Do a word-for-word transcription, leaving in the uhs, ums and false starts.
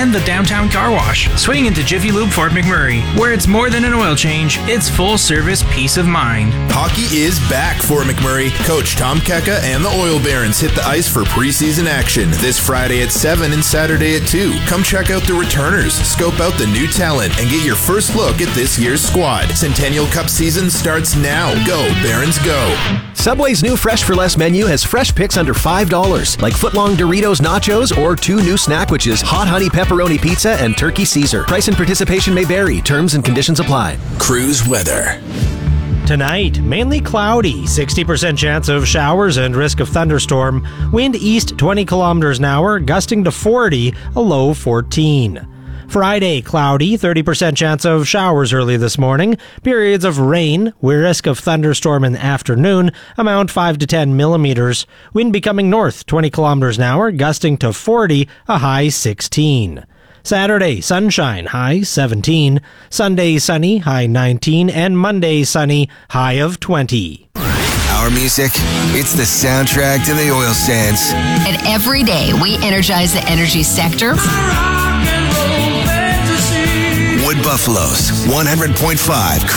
and the Downtown Car Wash. Swing into Jiffy Lube Fort McMurray, where it's more than an oil change, it's full-service peace of mind. Hockey is back for McMurray. Coach Tom Keka and the Oil Barons hit the ice for preseason action this Friday at seven and Saturday at two. Come check out the returners, scope out the new talent, and get your first look at this year's squad. Centennial Cup season starts now. Go, Barons, go. Subway's new Fresh for Less menu has fresh picks under five dollars, like footlong Doritos Nachos or two new Snackwitches, Hot Honey Pepperoni Pizza and Turkey Caesar. Price and participation may vary. Terms and conditions apply. Cruise weather. Tonight, mainly cloudy, sixty percent chance of showers and risk of thunderstorm. Wind east twenty kilometers an hour, gusting to forty, a low fourteen. Friday, cloudy, thirty percent chance of showers early this morning. Periods of rain, with risk of thunderstorm in the afternoon, amount five to ten millimeters. Wind becoming north, twenty kilometers an hour, gusting to forty, a high sixteen. Saturday, sunshine, high seventeen. Sunday, sunny, high nineteen. And Monday, sunny, high of twenty. Our music, it's the soundtrack to the oil sands. And every day, we energize the energy sector. Wood Buffalo's one hundred point five